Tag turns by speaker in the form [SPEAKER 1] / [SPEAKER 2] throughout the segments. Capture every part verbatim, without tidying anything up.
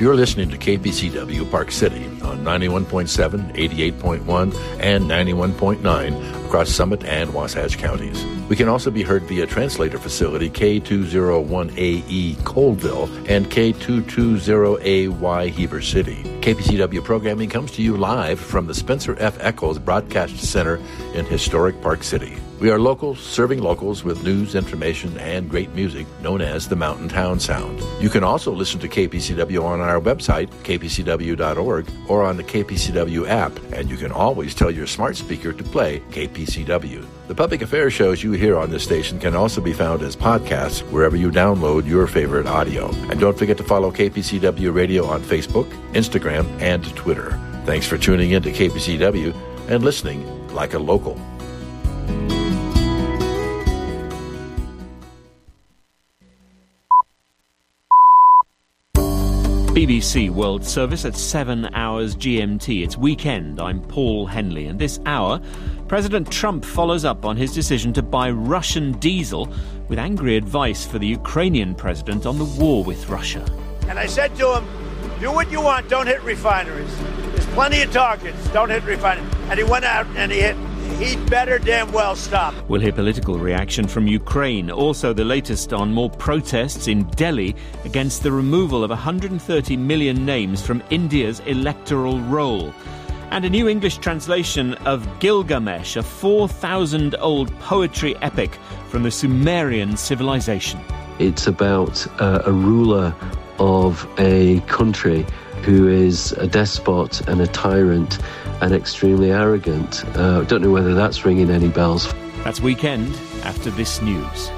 [SPEAKER 1] You're listening to K P C W Park City on ninety-one point seven, eighty-eight point one, and ninety-one point nine across Summit and Wasatch counties. We can also be heard via translator facility K two oh one A E Coldville and K two twenty A Y Heber City. K P C W programming comes to you live from the Spencer F. Eccles Broadcast Center in historic Park City. We are locals serving locals with news, information, and great music known as the Mountain Town Sound. You can also listen to K P C W on our website, k p c w dot org, or on the K P C W app, and you can always tell your smart speaker to play K P C W. The public affairs shows you hear on this station can also be found as podcasts wherever you download your favorite audio. And don't forget to follow K P C W Radio on Facebook, Instagram, and Twitter. Thanks for tuning in to K P C W and listening like a local.
[SPEAKER 2] B B C World Service at seven hours G M T. It's weekend. I'm Paul Henley. And this hour, President Trump follows up on his decision to buy Russian diesel with angry advice for the Ukrainian president on the war with Russia.
[SPEAKER 3] And I said to him, do what you want, don't hit refineries. There's plenty of targets, don't hit refineries. And he went out and he hit. He'd better damn well stop.
[SPEAKER 2] We'll hear political reaction from Ukraine. Also the latest on more protests in Delhi against the removal of one hundred thirty million names from India's electoral roll. And a new English translation of Gilgamesh, a four thousand old poetry epic from the Sumerian civilization.
[SPEAKER 4] It's about uh, a ruler of a country who is a despot and a tyrant and extremely arrogant. I uh, don't know whether that's ringing any bells.
[SPEAKER 2] That's Weekend after this news.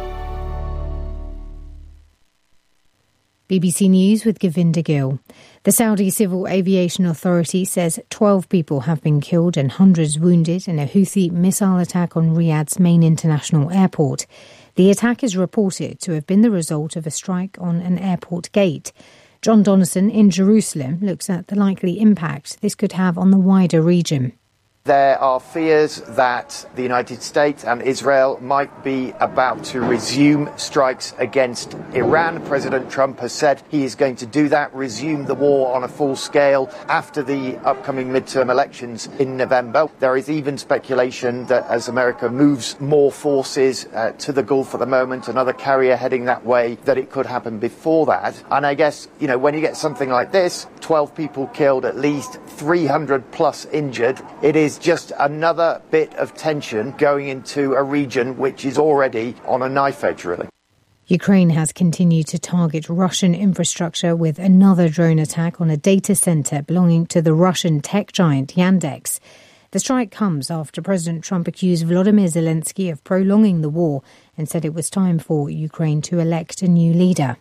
[SPEAKER 5] B B C News with Govinda Gill. The Saudi Civil Aviation Authority says twelve people have been killed and hundreds wounded in a Houthi missile attack on Riyadh's main international airport. The attack is reported to have been the result of a strike on an airport gate. John Donnison in Jerusalem looks at the likely impact this could have on the wider region.
[SPEAKER 6] There are fears that the United States and Israel might be about to resume strikes against Iran. President Trump has said he is going to do that, resume the war on a full scale after the upcoming midterm elections in November. There is even speculation that as America moves more forces uh, to the Gulf at the moment, another carrier heading that way, that it could happen before that. And I guess, you know, when you get something like this, twelve people killed, at least three hundred plus injured, it is just another bit of tension going into a region which is already on a knife edge, really.
[SPEAKER 5] Ukraine has continued to target Russian infrastructure with another drone attack on a data center belonging to the Russian tech giant Yandex. The strike comes after President Trump accused Volodymyr Zelensky of prolonging the war and said it was time for Ukraine to elect a new leader.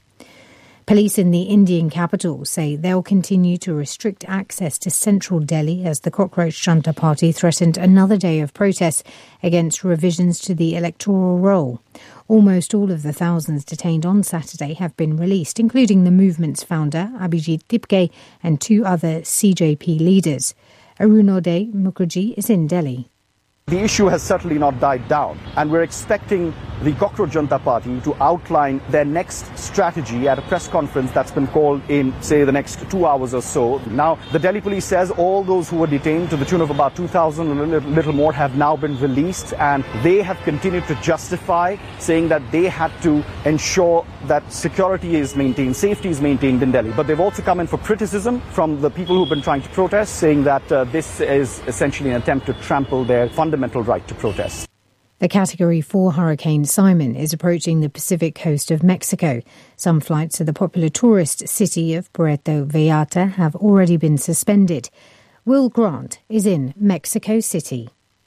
[SPEAKER 5] Police in the Indian capital say they'll continue to restrict access to central Delhi as the Cockroach Junta Party threatened another day of protests against revisions to the electoral roll. Almost all of the thousands detained on Saturday have been released, including the movement's founder, Abhijit Tipke, and two other C J P leaders. Arunodai Mukherjee is in Delhi.
[SPEAKER 7] The issue has certainly not died down, and we're expecting the Cockroach Junta Party to outline their next strategy at a press conference that's been called in, say, the next two hours or so. Now, the Delhi police says all those who were detained, to the tune of about two thousand, a little, little more, have now been released, and they have continued to justify, saying that they had to ensure that security is maintained, safety is maintained in Delhi. But they've also come in for criticism from the people who've been trying to protest, saying that uh, this is essentially an attempt to trample their fundamental right to protest.
[SPEAKER 5] The Category four Hurricane Simon is approaching the Pacific coast of Mexico. Some flights to the popular tourist city of Puerto Vallarta have already been suspended. Will Grant is in Mexico City.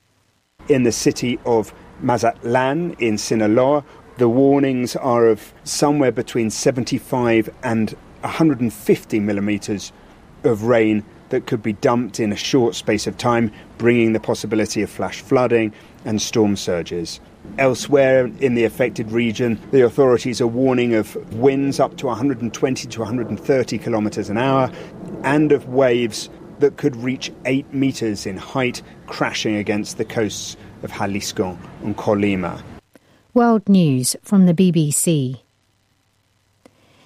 [SPEAKER 8] In the city of Mazatlan in Sinaloa, the warnings are of somewhere between seventy-five and one hundred fifty millimetres of rain that could be dumped in a short space of time, bringing the possibility of flash flooding and storm surges. Elsewhere in the affected region, the authorities are warning of winds up to one hundred twenty to one hundred thirty kilometres an hour and of waves that could reach eight metres in height, crashing against the coasts of Jalisco and Colima.
[SPEAKER 5] World News from the B B C.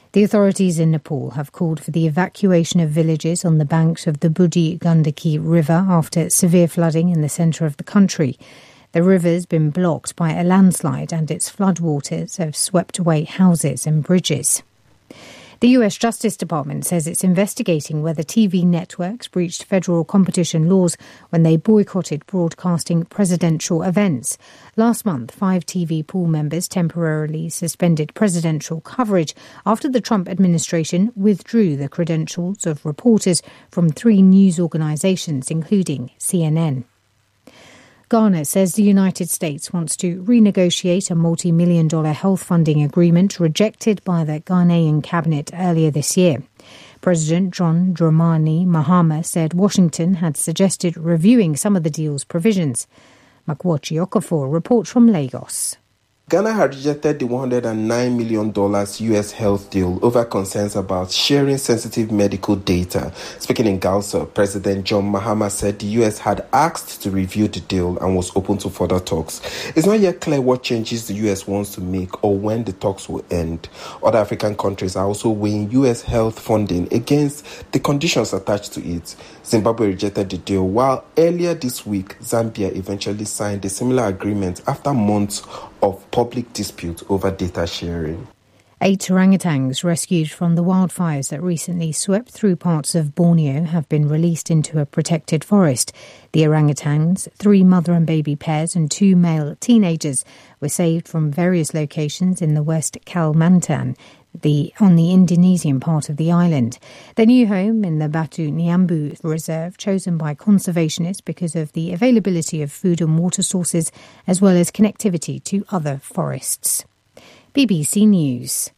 [SPEAKER 5] The authorities in Nepal have called for the evacuation of villages on the banks of the Budi Gandaki River after severe flooding in the centre of the country. The river's been blocked by a landslide and its floodwaters have swept away houses and bridges. The U S Justice Department says it's investigating whether T V networks breached federal competition laws when they boycotted broadcasting presidential events. Last month, five T V pool members temporarily suspended presidential coverage after the Trump administration withdrew the credentials of reporters from three news organizations, including C N N. Ghana says the United States wants to renegotiate a multi-million dollar health funding agreement rejected by the Ghanaian cabinet earlier this year. President John Dramani Mahama said Washington had suggested reviewing some of the deal's provisions. Makwachi Okafor reports from Lagos.
[SPEAKER 9] Ghana had rejected the one hundred nine million dollars U S health deal over concerns about sharing sensitive medical data. Speaking in Gausa, President John Mahama said the U S had asked to review the deal and was open to further talks. It's not yet clear what changes the U S wants to make or when the talks will end. Other African countries are also weighing U S health funding against the conditions attached to it. Zimbabwe rejected the deal, while earlier this week, Zambia eventually signed a similar agreement after months of public dispute over data sharing.
[SPEAKER 5] Eight orangutans rescued from the wildfires that recently swept through parts of Borneo have been released into a protected forest. The orangutans, three mother and baby pairs and two male teenagers, were saved from various locations in the West Kalimantan, the on the Indonesian part of the island. Their new home in the Batu Niambu Reserve, chosen by conservationists because of the availability of food and water sources, as well as connectivity to other forests. B B C News.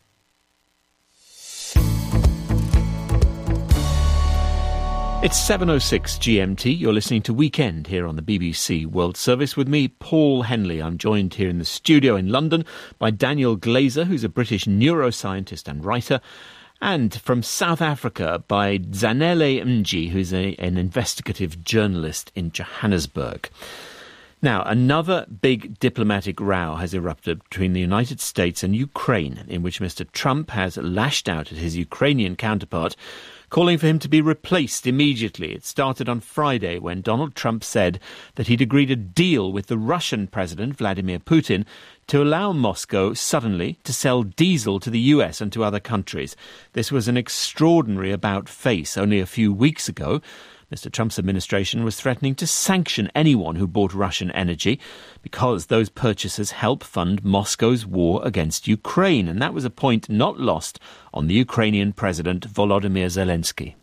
[SPEAKER 2] It's seven oh six G M T. You're listening to Weekend here on the B B C World Service with me, Paul Henley. I'm joined here in the studio in London by Daniel Glazer, who's a British neuroscientist and writer, and from South Africa by Zanele Mji, who's a, an investigative journalist in Johannesburg. Now, another big diplomatic row has erupted between the United States and Ukraine, in which Mister Trump has lashed out at his Ukrainian counterpart, calling for him to be replaced immediately. It started on Friday when Donald Trump said that he'd agreed a deal with the Russian President, Vladimir Putin, to allow Moscow suddenly to sell diesel to the U S and to other countries. This was an extraordinary about-face. Only a few weeks ago, Mister Trump's administration was threatening to sanction anyone who bought Russian energy because those purchases help fund Moscow's war against Ukraine. And that was a point not lost on the Ukrainian President Volodymyr Zelensky.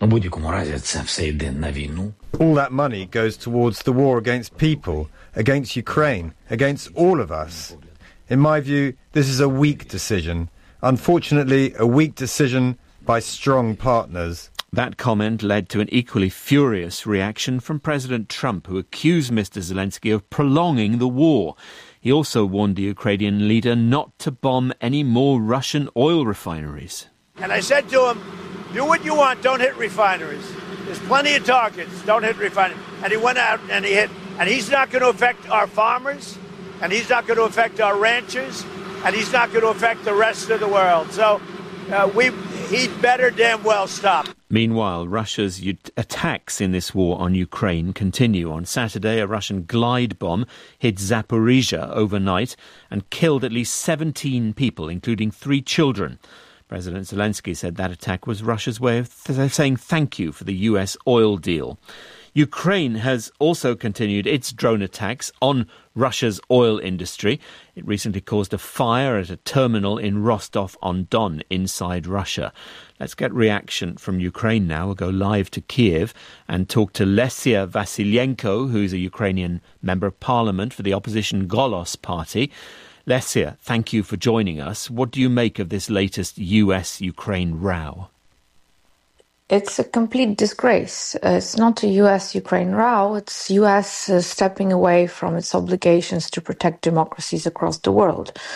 [SPEAKER 10] All that money goes towards the war against people, against Ukraine, against all of us. In my view, this is a weak decision. Unfortunately, a weak decision by strong partners.
[SPEAKER 2] That comment led to an equally furious reaction from President Trump, who accused Mister Zelensky of prolonging the war. He also warned the Ukrainian leader not to bomb any more Russian oil refineries.
[SPEAKER 3] And I said to him, do what you want, don't hit refineries. There's plenty of targets, don't hit refineries. And he went out and he hit. And he's not going to affect our farmers, and he's not going to affect our ranchers, and he's not going to affect the rest of the world. So uh, we he'd better damn well stop.
[SPEAKER 2] Meanwhile, Russia's u- attacks in this war on Ukraine continue. On Saturday, a Russian glide bomb hit Zaporizhia overnight and killed at least seventeen people, including three children. President Zelensky said that attack was Russia's way of th- saying thank you for the U S oil deal. Ukraine has also continued its drone attacks on Russia's oil industry. It recently caused a fire at a terminal in Rostov-on-Don inside Russia. Let's get reaction from Ukraine now. We'll go live to Kiev and talk to Lesia Vasylenko, who's a Ukrainian member of parliament for the opposition Golos party. Lesia, thank you for joining us. What do you make of this latest U S Ukraine row?
[SPEAKER 11] It's a complete disgrace. Uh, it's not a U S Ukraine row. It's U S uh, stepping away from its obligations to protect democracies across the world.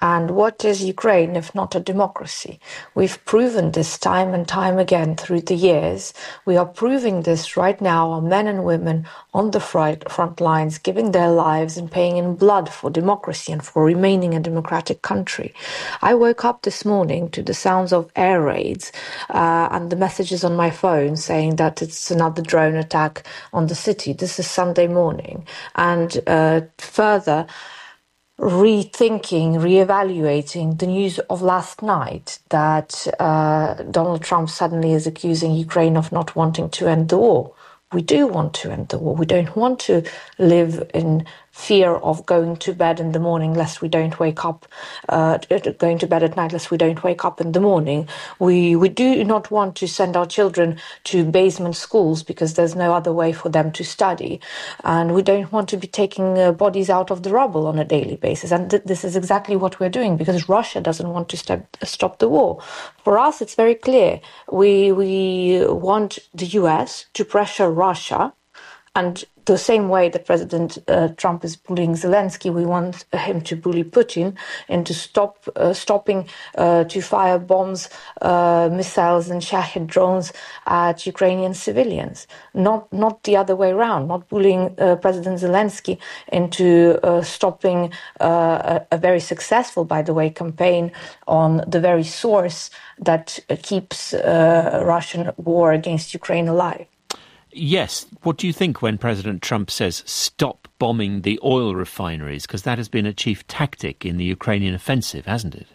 [SPEAKER 11] And what is Ukraine if not a democracy? We've proven this time and time again through the years. We are proving this right now, our men and women on the front, front lines, giving their lives and paying in blood for democracy and for remaining a democratic country. I woke up this morning to the sounds of air raids uh, and the messages on my phone saying that it's another drone attack on the city. This is Sunday morning. And uh, further, rethinking, reevaluating the news of last night that uh, Donald Trump suddenly is accusing Ukraine of not wanting to end the war. We do want to end the war. We don't want to live in fear of going to bed in the morning lest we don't wake up, uh, going to bed at night lest we don't wake up in the morning. We we do not want to send our children to basement schools because there's no other way for them to study. And we don't want to be taking uh, bodies out of the rubble on a daily basis. And th- this is exactly what we're doing because Russia doesn't want to step, stop the war. For us, it's very clear. We, we want the U S to pressure Russia, and the same way that President uh, Trump is bullying Zelensky, we want him to bully Putin into stop uh, stopping uh, to fire bombs, uh, missiles and Shahed drones at Ukrainian civilians. Not not the other way around, not bullying uh, President Zelensky into uh, stopping uh, a, a very successful, by the way, campaign on the very source that uh, keeps uh, Russian war against Ukraine alive.
[SPEAKER 2] Yes. What do you think when President Trump says stop bombing the oil refineries? Because that has been a chief tactic in the Ukrainian offensive, hasn't it?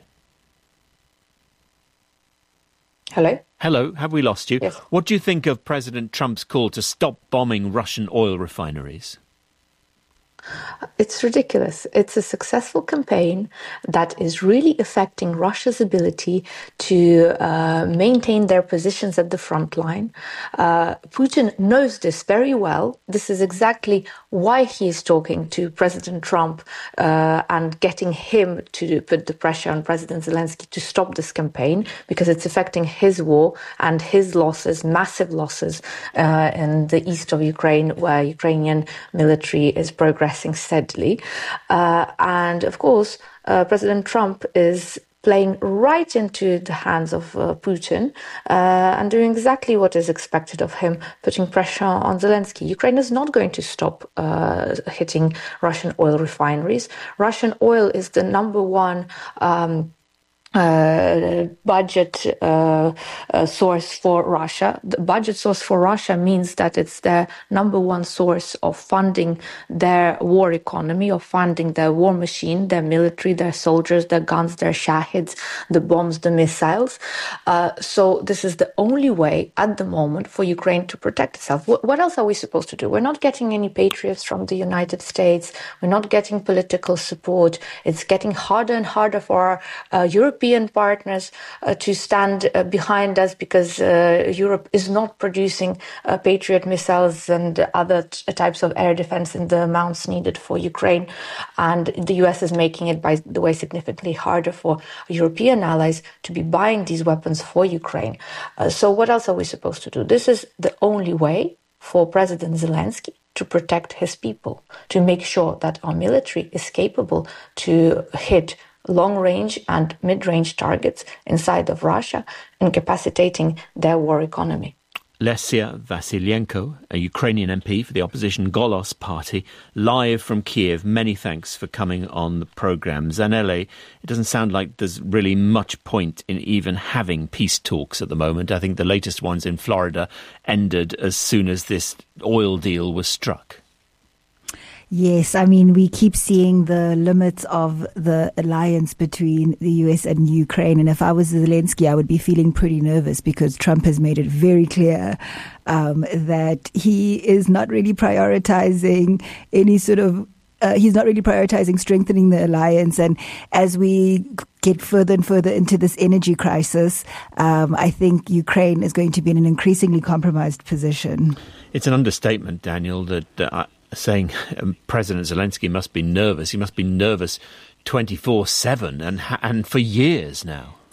[SPEAKER 11] Hello?
[SPEAKER 2] Hello, have we lost you?
[SPEAKER 11] Yes.
[SPEAKER 2] What do you think of President Trump's call to stop bombing Russian oil refineries?
[SPEAKER 11] It's ridiculous. It's a successful campaign that is really affecting Russia's ability to uh, maintain their positions at the front line. Uh, Putin knows this very well. This is exactly why he is talking to President Trump uh, and getting him to put the pressure on President Zelensky to stop this campaign, because it's affecting his war and his losses, massive losses uh, in the east of Ukraine, where Ukrainian military is progressing steadily. Uh, and of course, uh, President Trump is playing right into the hands of uh, Putin uh, and doing exactly what is expected of him, putting pressure on Zelensky. Ukraine is not going to stop uh, hitting Russian oil refineries. Russian oil is the number one um, Uh, budget uh, uh, source for Russia. The budget source for Russia means that it's their number one source of funding their war economy, of funding their war machine, their military, their soldiers, their guns, their Shahids, the bombs, the missiles. Uh, so this is the only way at the moment for Ukraine to protect itself. What, what else are we supposed to do? We're not getting any patriots from the United States. We're not getting political support. It's getting harder and harder for our uh, European partners uh, to stand uh, behind us, because uh, Europe is not producing uh, Patriot missiles and other t- types of air defense in the amounts needed for Ukraine. And the U S is making it, by the way, significantly harder for European allies to be buying these weapons for Ukraine. Uh, so what else are we supposed to do? This is the only way for President Zelensky to protect his people, to make sure that our military is capable to hit long-range and mid-range targets inside of Russia, incapacitating their war economy.
[SPEAKER 2] Lesia Vasylenko, a Ukrainian M P for the opposition Golos party, live from Kiev. Many thanks for coming on the programme. Zanele, it doesn't sound like there's really much point in even having peace talks at the moment. I think the latest ones in Florida ended as soon as this oil deal was struck.
[SPEAKER 12] Yes, I mean, we keep seeing the limits of the alliance between the U S and Ukraine. And if I was Zelensky, I would be feeling pretty nervous, because Trump has made it very clear um, that he is not really prioritizing any sort of Uh, he's not really prioritizing strengthening the alliance. And as we get further and further into this energy crisis, um, I think Ukraine is going to be in an increasingly compromised position.
[SPEAKER 2] It's an understatement, Daniel, that uh, saying um, President Zelensky must be nervous. He must be nervous twenty-four seven and, and for years now.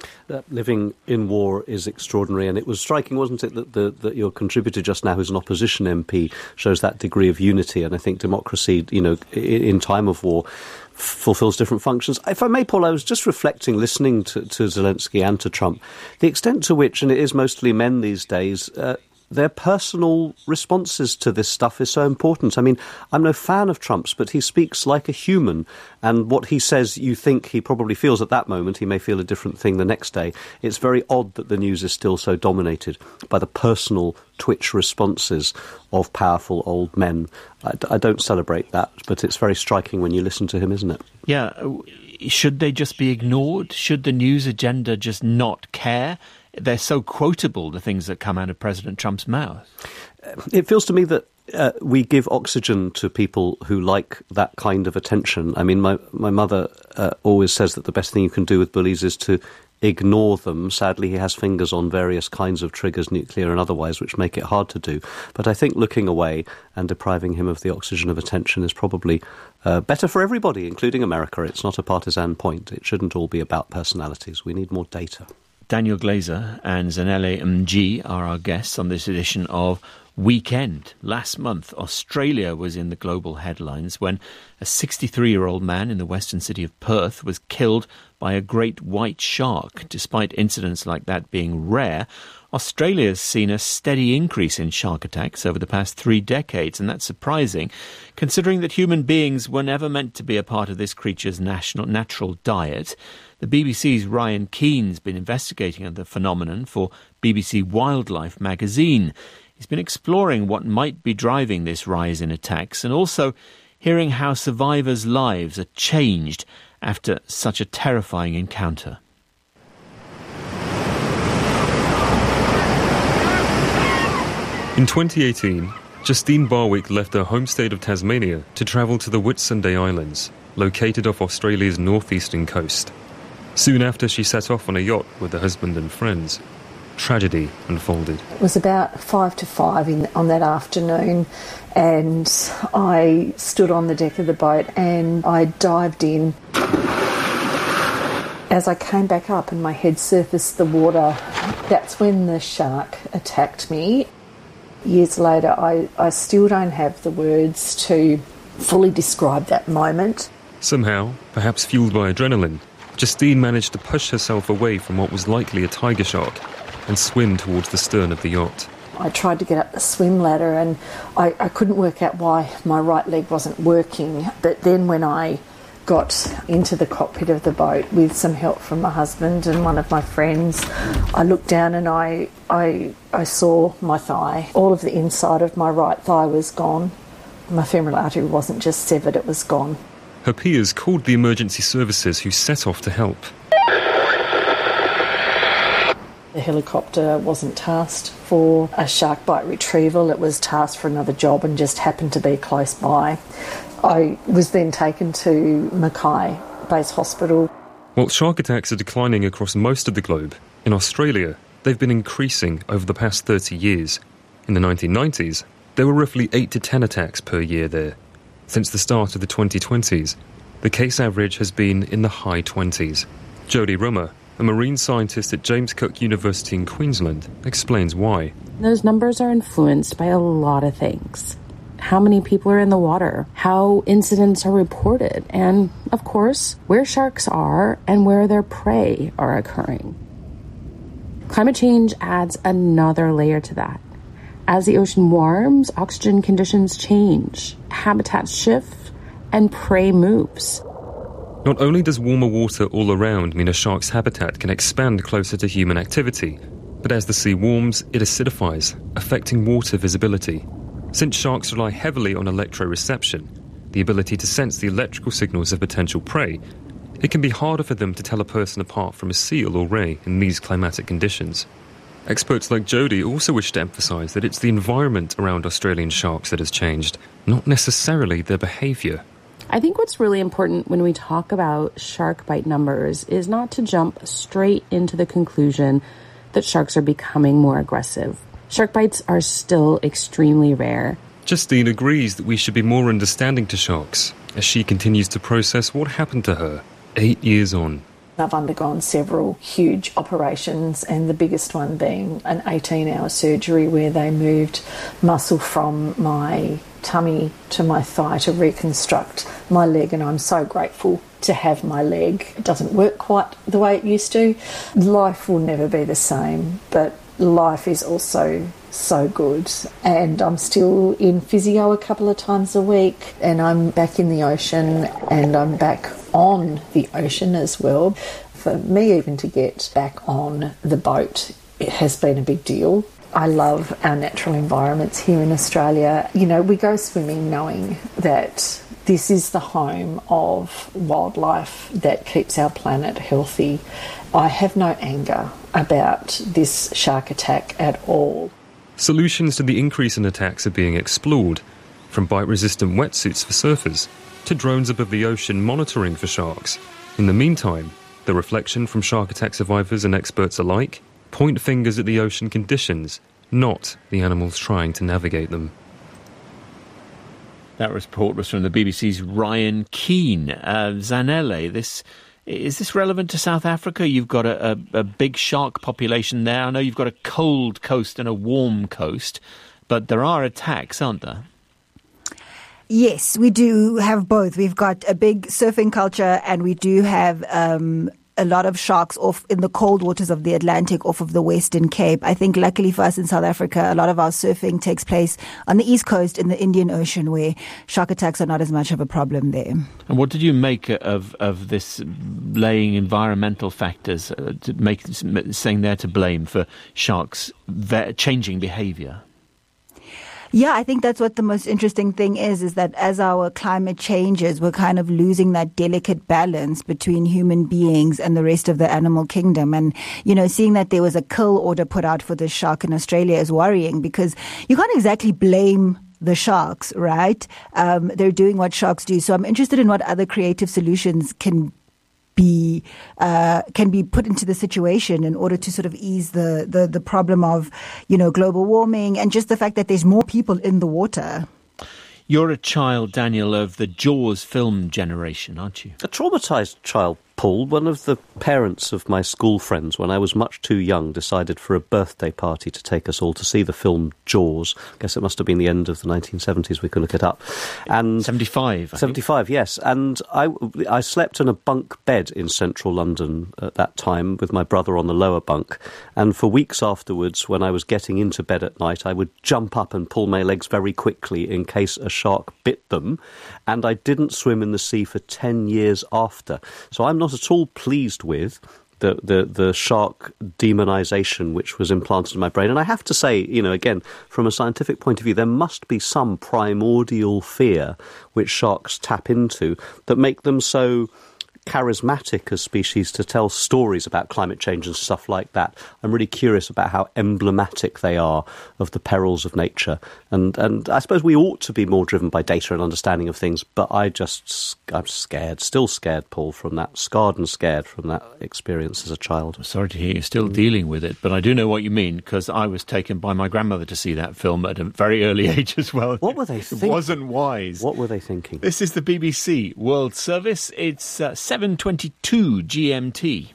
[SPEAKER 13] Uh, living in war is extraordinary, and it was striking, wasn't it, that, the, that your contributor just now, who's an opposition M P, shows that degree of unity. And I think democracy, you know, in, in time of war, f- fulfills different functions. If I may, Paul, I was just reflecting, listening to, to Zelensky and to Trump, the extent to which, and it is mostly men these days, uh, their personal responses to this stuff is so important. I mean, I'm no fan of Trump's, but he speaks like a human, and what he says you think he probably feels at that moment, he may feel a different thing the next day. It's very odd that the news is still so dominated by the personal twitch responses of powerful old men. I, I don't celebrate that, but it's very striking when you listen to him, isn't it?
[SPEAKER 2] Yeah. Should they just be ignored? Should the news agenda just not care? They're so quotable, the things that come out of President Trump's mouth.
[SPEAKER 13] It feels to me that uh, we give oxygen to people who like that kind of attention. I mean, my, my mother uh, always says that the best thing you can do with bullies is to ignore them. Sadly, he has fingers on various kinds of triggers, nuclear and otherwise, which make it hard to do. But I think looking away and depriving him of the oxygen of attention is probably uh, better for everybody, including America. It's not a partisan point. It shouldn't all be about personalities. We need more data.
[SPEAKER 2] Daniel Glazer and Zanele Mg are our guests on this edition of Weekend. Last month, Australia was in the global headlines when a sixty-three-year-old man in the western city of Perth was killed by a great white shark. Despite incidents like that being rare, Australia's seen a steady increase in shark attacks over the past three decades, and that's surprising, considering that human beings were never meant to be a part of this creature's national, natural diet. The B B C's Ryan Keene's been investigating the phenomenon for B B C Wildlife magazine. He's been exploring what might be driving this rise in attacks and also hearing how survivors' lives are changed after such a terrifying encounter.
[SPEAKER 14] In twenty eighteen, Justine Barwick left her home state of Tasmania to travel to the Whitsunday Islands, located off Australia's northeastern coast. Soon after, she set off on a yacht with her husband and friends. Tragedy unfolded.
[SPEAKER 15] It was about five to five in, on that afternoon, and I stood on the deck of the boat and I dived in. As I came back up and my head surfaced the water, that's when the shark attacked me. Years later, I, I still don't have the words to fully describe that moment.
[SPEAKER 14] Somehow, perhaps fueled by adrenaline, Justine managed to push herself away from what was likely a tiger shark and swim towards the stern of the yacht.
[SPEAKER 15] I tried to get up the swim ladder and I, I couldn't work out why my right leg wasn't working. But then when I got into the cockpit of the boat with some help from my husband and one of my friends, I looked down and I, I, I saw my thigh. All of the inside of my right thigh was gone. My femoral artery wasn't just severed, it was gone.
[SPEAKER 14] Her peers called the emergency services, who set off to help.
[SPEAKER 15] The helicopter wasn't tasked for a shark bite retrieval, it was tasked for another job and just happened to be close by. I was then taken to Mackay Base Hospital.
[SPEAKER 14] While shark attacks are declining across most of the globe, in Australia they've been increasing over the past thirty years. In the nineteen nineties, there were roughly eight to ten attacks per year there. Since the start of the twenty twenties, the case average has been in the high twenties. Jodie Rummer, a marine scientist at James Cook University in Queensland, explains why.
[SPEAKER 16] Those numbers are influenced by a lot of things. How many people are in the water, how incidents are reported, and, of course, where sharks are and where their prey are occurring. Climate change adds another layer to that. As the ocean warms, oxygen conditions change, habitats shift, and prey moves.
[SPEAKER 14] Not only does warmer water all around mean a shark's habitat can expand closer to human activity, but as the sea warms, it acidifies, affecting water visibility. Since sharks rely heavily on electroreception, the ability to sense the electrical signals of potential prey, it can be harder for them to tell a person apart from a seal or ray in these climatic conditions. Experts like Jodie also wish to emphasise that it's the environment around Australian sharks that has changed, not necessarily their behaviour.
[SPEAKER 16] I think what's really important when we talk about shark bite numbers is not to jump straight into the conclusion that sharks are becoming more aggressive. Shark bites are still extremely rare.
[SPEAKER 14] Justine agrees that we should be more understanding to sharks as she continues to process what happened to her eight years on.
[SPEAKER 15] I've undergone several huge operations, and the biggest one being an eighteen-hour surgery where they moved muscle from my tummy to my thigh to reconstruct my leg, and I'm so grateful to have my leg. It doesn't work quite the way it used to. Life will never be the same, but life is also so good, and I'm still in physio a couple of times a week, and I'm back in the ocean, and I'm back on the ocean as well. For me even to get back on the boat, it has been a big deal. I love our natural environments here in Australia. You know, we go swimming knowing that this is the home of wildlife that keeps our planet healthy. I have no anger about this shark attack at all.
[SPEAKER 14] Solutions to the increase in attacks are being explored, from bite-resistant wetsuits for surfers to drones above the ocean monitoring for sharks. In the meantime, the reflection from shark attack survivors and experts alike point fingers at the ocean conditions, not the animals trying to navigate them.
[SPEAKER 2] That report was from the B B C's Ryan Keane. Uh, Zanele, this... Is this relevant to South Africa? You've got a, a, a big shark population there. I know you've got a cold coast and a warm coast, but there are attacks, aren't there?
[SPEAKER 12] Yes, we do have both. We've got a big surfing culture, and we do have um, a lot of sharks off in the cold waters of the Atlantic, off of the Western Cape. I think luckily for us in South Africa, a lot of our surfing takes place on the East Coast in the Indian Ocean, where shark attacks are not as much of a problem there.
[SPEAKER 2] And what did you make of of this laying environmental factors, uh, to make saying they're to blame for sharks ve- changing behaviour?
[SPEAKER 12] Yeah, I think that's what the most interesting thing is, is that as our climate changes, we're kind of losing that delicate balance between human beings and the rest of the animal kingdom. And, you know, seeing that there was a kill order put out for this shark in Australia is worrying, because you can't exactly blame the sharks, right? Um, they're doing what sharks do. So I'm interested in what other creative solutions can be uh, can be put into the situation in order to sort of ease the, the, the problem of, you know, global warming and just the fact that there's more people in the water.
[SPEAKER 2] You're a child, Daniel, of the Jaws film generation, aren't you?
[SPEAKER 13] A traumatised child, Paul. One of the parents of my school friends, when I was much too young, decided for a birthday party to take us all to see the film Jaws. I guess it must have been the end of the nineteen seventies, we could look it up. And
[SPEAKER 2] seventy-five. I
[SPEAKER 13] seventy-five,
[SPEAKER 2] think.
[SPEAKER 13] Yes. And I, I slept in a bunk bed in central London at that time with my brother on the lower bunk. And for weeks afterwards, when I was getting into bed at night, I would jump up and pull my legs very quickly in case a shark bit them. And I didn't swim in the sea for ten years after. So I'm not at all pleased with the, the, the shark demonisation which was implanted in my brain. And I have to say, you know, again, from a scientific point of view, there must be some primordial fear which sharks tap into that make them so charismatic as species to tell stories about climate change and stuff like that. I'm really curious about how emblematic they are of the perils of nature. And and I suppose we ought to be more driven by data and understanding of things, but I just, I'm scared, still scared, Paul, from that, scarred and scared from that experience as a child.
[SPEAKER 2] I'm sorry to hear you're still dealing with it, but I do know what you mean, because I was taken by my grandmother to see that film at a very early age as well.
[SPEAKER 13] What were they thinking?
[SPEAKER 2] It wasn't wise.
[SPEAKER 13] What were they thinking?
[SPEAKER 2] This is the B B C World Service. It's uh, seven twenty-two G M T.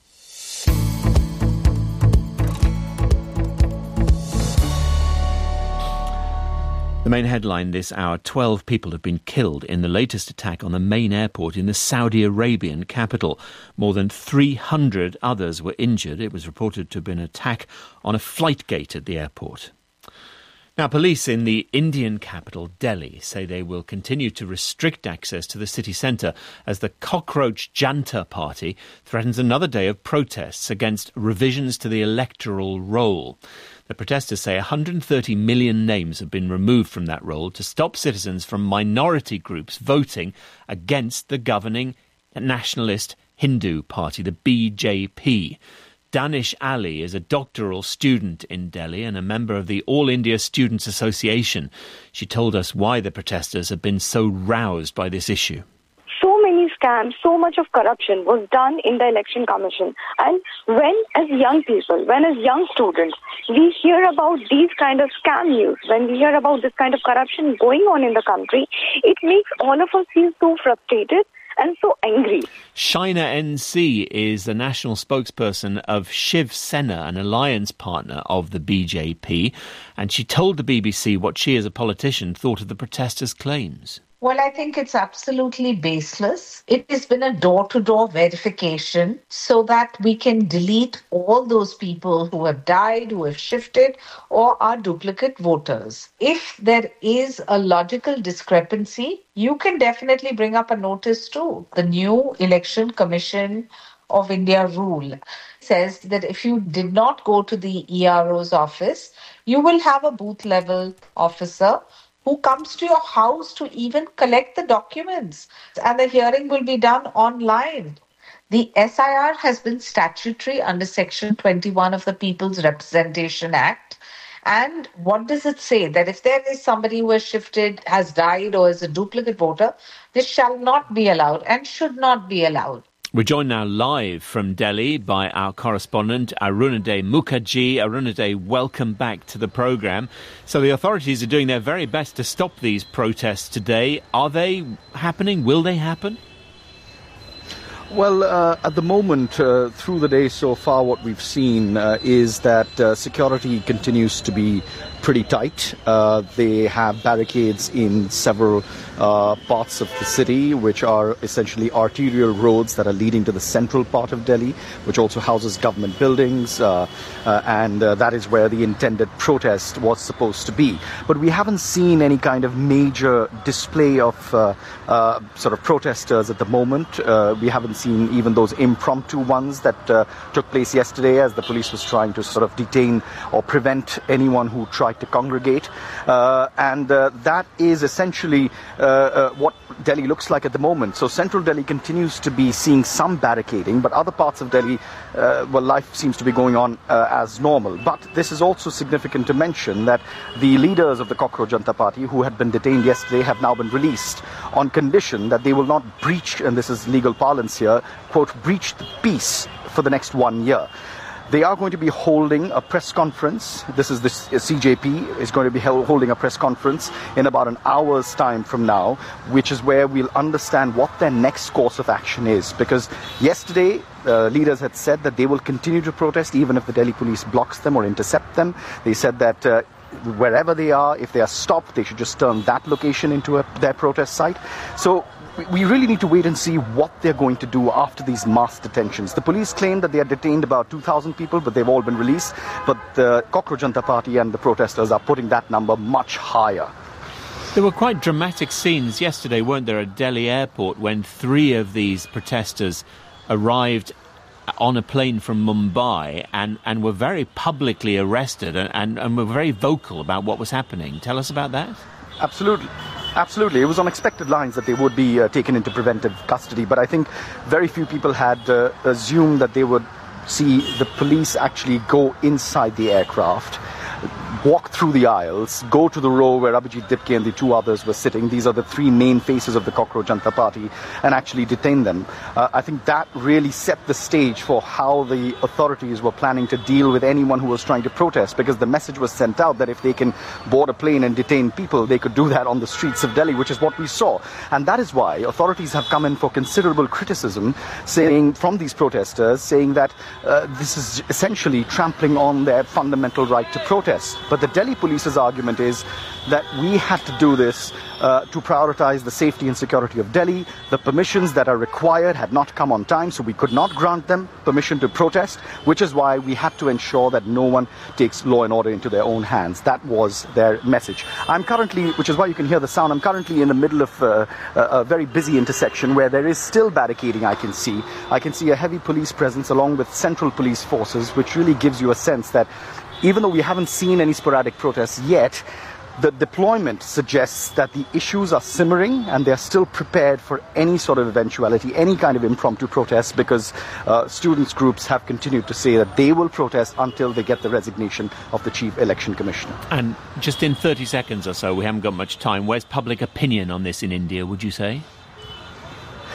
[SPEAKER 2] The main headline this hour, twelve people have been killed in the latest attack on the main airport in the Saudi Arabian capital. More than three hundred others were injured. It was reported to have been an attack on a flight gate at the airport. Now, police in the Indian capital, Delhi, say they will continue to restrict access to the city centre as the Cockroach Janta Party threatens another day of protests against revisions to the electoral roll. The protesters say one hundred thirty million names have been removed from that roll to stop citizens from minority groups voting against the governing nationalist Hindu party, the B J P. Danish Ali is a doctoral student in Delhi and a member of the All India Students Association. She told us why the protesters have been so roused by this issue.
[SPEAKER 17] So many scams, so much of corruption was done in the election commission. And when, as young people, when as young students, we hear about these kind of scam news, when we hear about this kind of corruption going on in the country, it makes all of us feel so frustrated. and so angry.
[SPEAKER 2] Shaina N C is the national spokesperson of Shiv Sena, an alliance partner of the B J P, and she told the B B C what she as a politician thought of the protesters' claims.
[SPEAKER 18] Well, I think it's absolutely baseless. It has been a door-to-door verification so that we can delete all those people who have died, who have shifted, or are duplicate voters. If there is a logical discrepancy, you can definitely bring up a notice too. The new Election Commission of India rule says that if you did not go to the E R O's office, you will have a booth-level officer who comes to your house to even collect the documents, and the hearing will be done online. The S I R has been statutory under Section twenty-one of the People's Representation Act. And what does it say? That if there is somebody who has shifted, has died, or is a duplicate voter, this shall not be allowed and should not be allowed.
[SPEAKER 2] We're joined now live from Delhi by our correspondent, Arunade Mukherjee. Arunade, welcome back to the programme. So the authorities are doing their very best to stop these protests today. Are they happening? Will they happen?
[SPEAKER 7] Well, uh, at the moment, uh, through the day so far, what we've seen uh, is that uh, security continues to be pretty tight. Uh, they have barricades in several uh, parts of the city, which are essentially arterial roads that are leading to the central part of Delhi, which also houses government buildings, uh, uh, and uh, that is where the intended protest was supposed to be. But we haven't seen any kind of major display of uh, uh, sort of protesters at the moment. Uh, we haven't seen even those impromptu ones that uh, took place yesterday as the police was trying to sort of detain or prevent anyone who tried to congregate. Uh, and uh, that is essentially uh, uh, what Delhi looks like at the moment. So central Delhi continues to be seeing some barricading, but other parts of Delhi, uh, well, life seems to be going on uh, as normal. But this is also significant to mention that the leaders of the Cockroach Janata Party, who had been detained yesterday, have now been released on condition that they will not breach, and this is legal parlance here, quote, breach the peace for the next one year. They are going to be holding a press conference. This is the C J P is going to be held, holding a press conference in about an hour's time from now, which is where we'll understand what their next course of action is. Because yesterday, uh, leaders had said that they will continue to protest even if the Delhi police blocks them or intercept them. They said that uh, wherever they are, if they are stopped, they should just turn that location into a, their protest site. So we really need to wait and see what they're going to do after these mass detentions. The police claim that they had detained about two thousand people, but they've all been released. But the Cockroach Janata Party and the protesters are putting that number much higher.
[SPEAKER 2] There were quite dramatic scenes yesterday, weren't there, at Delhi airport when three of these protesters arrived on a plane from Mumbai and, and were very publicly arrested and, and, and were very vocal about what was happening. Tell us about that.
[SPEAKER 7] Absolutely. Absolutely. It was on expected lines that they would be uh, taken into preventive custody, but I think very few people had uh, assumed that they would see the police actually go inside the aircraft, walk through the aisles, go to the row where Abhijit Dipke and the two others were sitting. These are the three main faces of the Cockroach Janata Party, and actually detain them. Uh, I think that really set the stage for how the authorities were planning to deal with anyone who was trying to protest, because the message was sent out that if they can board a plane and detain people, they could do that on the streets of Delhi, which is what we saw. And that is why authorities have come in for considerable criticism saying from these protesters, saying that uh, this is essentially trampling on their fundamental right to protest. But the Delhi police's argument is that we had to do this uh, to prioritize the safety and security of Delhi. The permissions that are required had not come on time, so we could not grant them permission to protest, which is why we had to ensure that no one takes law and order into their own hands. That was their message. I'm currently, which is why you can hear the sound, I'm currently in the middle of uh, a, a very busy intersection where there is still barricading I can see. I can see a heavy police presence along with central police forces, which really gives you a sense that even though we haven't seen any sporadic protests yet, the deployment suggests that the issues are simmering and they're still prepared for any sort of eventuality, any kind of impromptu protest, because uh, students' groups have continued to say that they will protest until they get the resignation of the Chief Election Commissioner.
[SPEAKER 2] And just in thirty seconds or so, we haven't got much time, where's public opinion on this in India, would you say?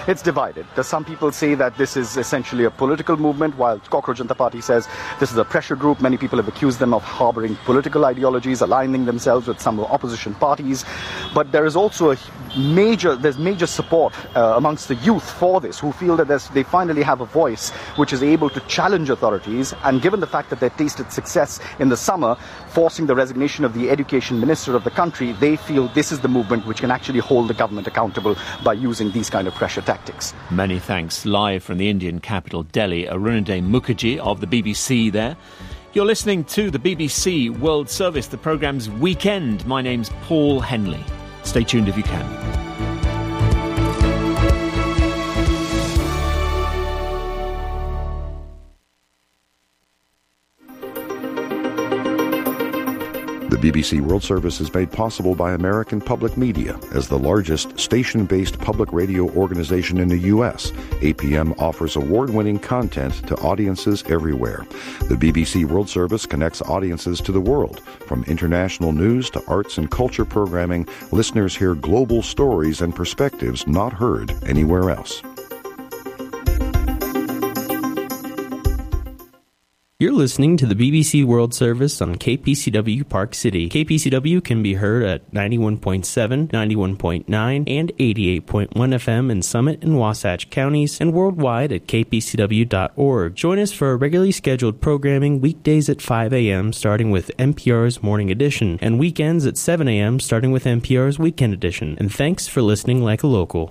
[SPEAKER 7] it's divided. There's some people say that this is essentially a political movement, while Cockroach Janata Party says this is a pressure group. Many people have accused them of harboring political ideologies, aligning themselves with some opposition parties. But there is also a major, there's major support uh, amongst the youth for this, who feel that they finally have a voice which is able to challenge authorities. And given the fact that they tasted success in the summer, forcing the resignation of the education minister of the country, they feel this is the movement which can actually hold the government accountable by using these kind of pressure tactics.
[SPEAKER 2] Many thanks. Live from the Indian capital, Delhi, Arunadhay Mukherjee of the B B C there. You're listening to the B B C World Service, the programme's Weekend. My name's Paul Henley. Stay tuned if you can.
[SPEAKER 19] The B B C World Service is made possible by American Public Media. As the largest station-based public radio organization in the U S, A P M offers award-winning content to audiences everywhere. The B B C World Service connects audiences to the world. From international news to arts and culture programming, listeners hear global stories and perspectives not heard anywhere else.
[SPEAKER 20] You're listening to the B B C World Service on K P C W Park City. K P C W can be heard at ninety-one point seven, ninety-one point nine, and eighty-eight point one F M in Summit and Wasatch counties, and worldwide at k p c w dot org. Join us for our regularly scheduled programming weekdays at five a.m. starting with N P R's Morning Edition, and weekends at seven a.m. starting with N P R's Weekend Edition. And thanks for listening like a local.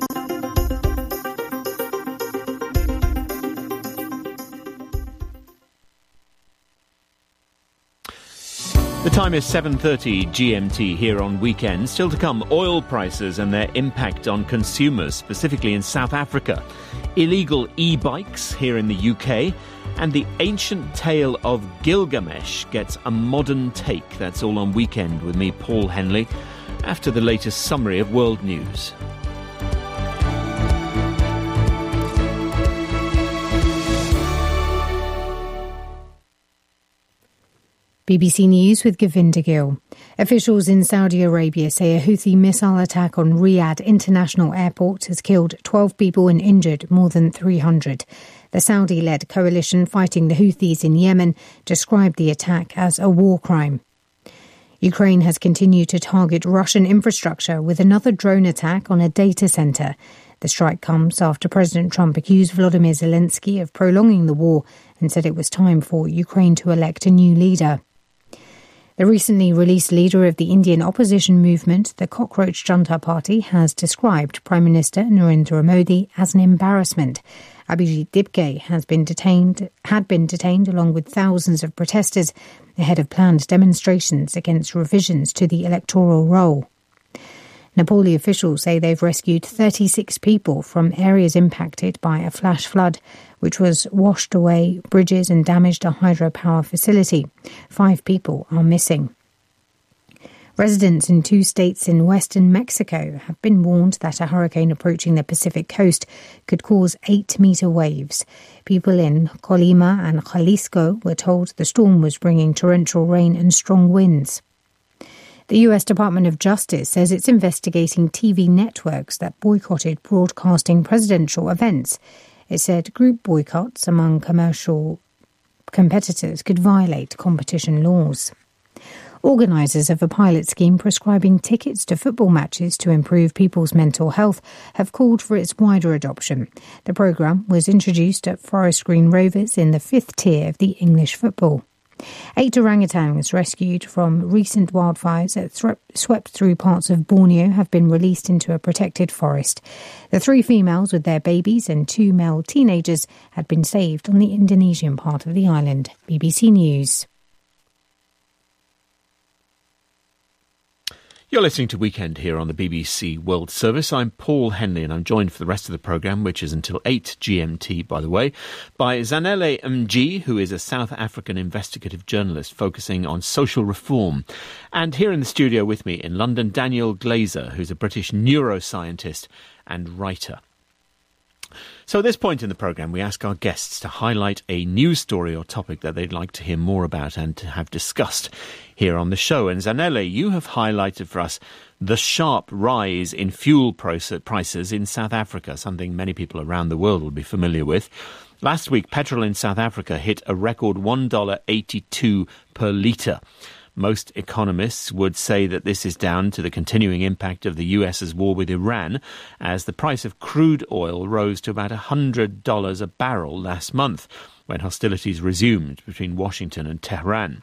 [SPEAKER 2] The time is seven thirty G M T here on Weekends. Still to come, oil prices and their impact on consumers, specifically in South Africa. Illegal e-bikes here in the U K. And the ancient tale of Gilgamesh gets a modern take. That's all on Weekend with me, Paul Henley, after the latest summary of world news.
[SPEAKER 5] B B C News with Govinda Gill. Officials in Saudi Arabia say a Houthi missile attack on Riyadh International Airport has killed twelve people and injured more than three hundred. The Saudi-led coalition fighting the Houthis in Yemen described the attack as a war crime. Ukraine has continued to target Russian infrastructure with another drone attack on a data centre. The strike comes after President Trump accused Volodymyr Zelensky of prolonging the war and said it was time for Ukraine to elect a new leader. The recently released leader of the Indian opposition movement, the Cockroach Janata Party, has described Prime Minister Narendra Modi as an embarrassment. Abhijit Dibke has been detained, had been detained along with thousands of protesters ahead of planned demonstrations against revisions to the electoral roll. Nepali officials say they've rescued thirty-six people from areas impacted by a flash flood, which was washed away bridges and damaged a hydropower facility. Five people are missing. Residents in two states in western Mexico have been warned that a hurricane approaching the Pacific coast could cause eight-metre waves. People in Colima and Jalisco were told the storm was bringing torrential rain and strong winds. The U S Department of Justice says it's investigating T V networks that boycotted broadcasting presidential events. It said group boycotts among commercial competitors could violate competition laws. Organisers of a pilot scheme prescribing tickets to football matches to improve people's mental health have called for its wider adoption. The programme was introduced at Forest Green Rovers in the fifth tier of the English football. Eight orangutans rescued from recent wildfires that thre- swept through parts of Borneo have been released into a protected forest. The three females with their babies and two male teenagers had been saved on the Indonesian part of the island. B B C News.
[SPEAKER 2] You're listening to Weekend here on the B B C World Service. I'm Paul Henley and I'm joined for the rest of the programme, which is until eight G M T, by the way, by Zanele Mg, who is a South African investigative journalist focusing on social reform. And here in the studio with me in London, Daniel Glazer, who's a British neuroscientist and writer. So at this point in the programme, we ask our guests to highlight a news story or topic that they'd like to hear more about and to have discussed here on the show. And Zanele, you have highlighted for us the sharp rise in fuel prices in South Africa, something many people around the world will be familiar with. Last week, petrol in South Africa hit a record one dollar eighty-two per litre. Most economists would say that this is down to the continuing impact of the US's war with Iran, as the price of crude oil rose to about one hundred dollars a barrel last month, when hostilities resumed between Washington and Tehran.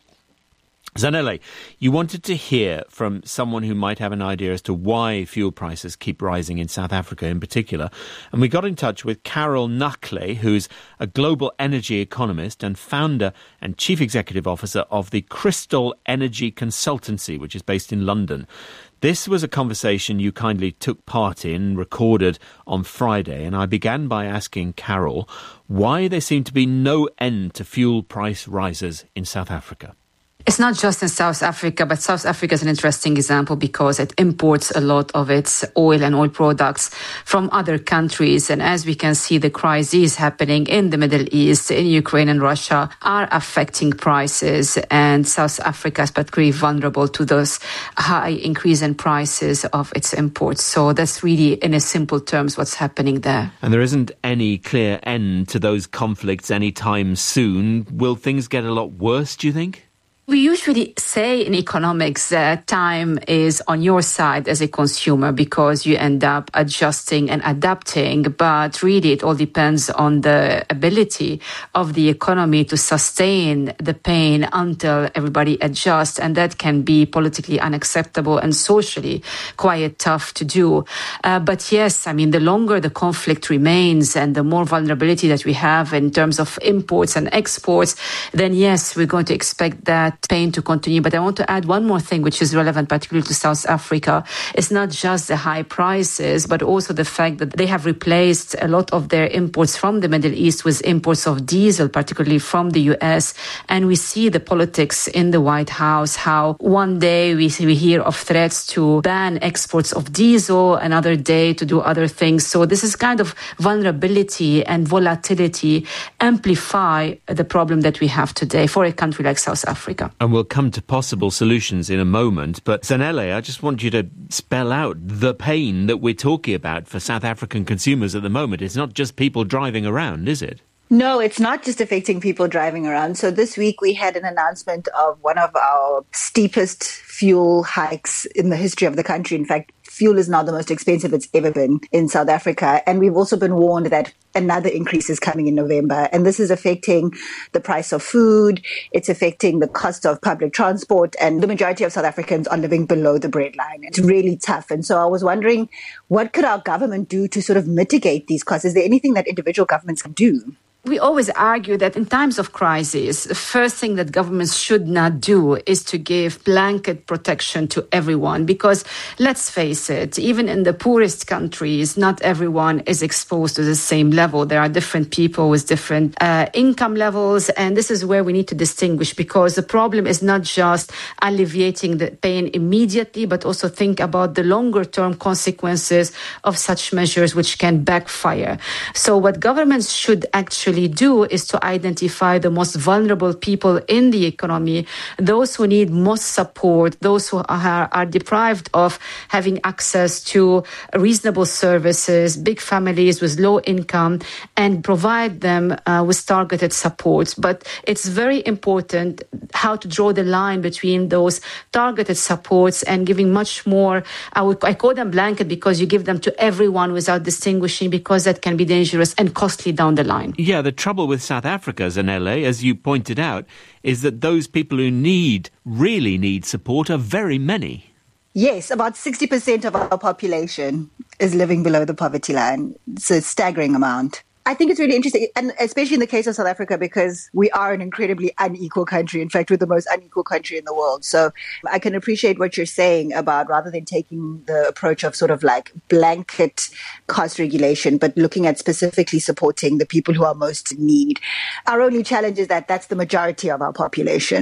[SPEAKER 2] Zanele, you wanted to hear from someone who might have an idea as to why fuel prices keep rising in South Africa in particular. And we got in touch with Carol Nakle, who's a global energy economist and founder and chief executive officer of the Crystal Energy Consultancy, which is based in London. This was a conversation you kindly took part in, recorded on Friday, and I began by asking Carol why there seemed to be no end to fuel price rises in South Africa.
[SPEAKER 21] It's not just in South Africa, but South Africa is an interesting example because it imports a lot of its oil and oil products from other countries. And as we can see, the crises happening in the Middle East, in Ukraine and Russia, are affecting prices. And South Africa is particularly vulnerable to those high increase in prices of its imports. So that's really, in a simple terms, what's happening there.
[SPEAKER 2] And there isn't any clear end to those conflicts anytime soon. Will things get a lot worse, do you think?
[SPEAKER 21] We usually say in economics that time is on your side as a consumer because you end up adjusting and adapting. But really, it all depends on the ability of the economy to sustain the pain until everybody adjusts. And that can be politically unacceptable and socially quite tough to do. Uh, but yes, I mean, the longer the conflict remains and the more vulnerability that we have in terms of imports and exports, then yes, we're going to expect that pain to continue. But I want to add one more thing which is relevant particularly to South Africa. It's not just the high prices, but also the fact that they have replaced a lot of their imports from the Middle East with imports of diesel, particularly from the U S. And we see the politics in the White House, how one day we, we hear of threats to ban exports of diesel, another day to do other things. So this is kind of vulnerability and volatility amplify the problem that we have today for a country like South Africa.
[SPEAKER 2] And we'll come to possible solutions in a moment. But Zanele, I just want you to spell out the pain that we're talking about for South African consumers at the moment. It's not just people driving around, is it?
[SPEAKER 12] No, it's not just affecting people driving around. So this week we had an announcement of one of our steepest fuel hikes in the history of the country. In fact, fuel is now the most expensive it's ever been in South Africa. And we've also been warned that another increase is coming in November. And this is affecting the price of food. It's affecting the cost of public transport. And the majority of South Africans are living below the breadline. It's really tough. And so I was wondering, what could our government do to sort of mitigate these costs? Is there anything that individual governments can do?
[SPEAKER 21] We always argue that in times of crisis, the first thing that governments should not do is to give blanket protection to everyone. Because let's face it, even in the poorest countries, not everyone is exposed to the same level. There are different people with different uh, income levels. And this is where we need to distinguish, because the problem is not just alleviating the pain immediately, but also think about the longer term consequences of such measures, which can backfire. So what governments should actually do is to identify the most vulnerable people in the economy, those who need most support, those who are, are deprived of having access to reasonable services, big families with low income, and provide them uh, with targeted support. But it's very important how to draw the line between those targeted supports and giving much more. I, would, I call them blanket because you give them to everyone without distinguishing, because that can be dangerous and costly down the line.
[SPEAKER 2] Yeah, the trouble with South Africa, Zanele, as you pointed out, is that those people who need, really need support are very many.
[SPEAKER 12] Yes, about sixty percent of our population is living below the poverty line. It's a staggering amount. I think it's really interesting, and especially in the case of South Africa, because we are an incredibly unequal country. In fact, we're the most unequal country in the world. So I can appreciate what you're saying about, rather than taking the approach of sort of like blanket cost regulation, but looking at specifically supporting the people who are most in need. Our only challenge is that that's the majority of our population.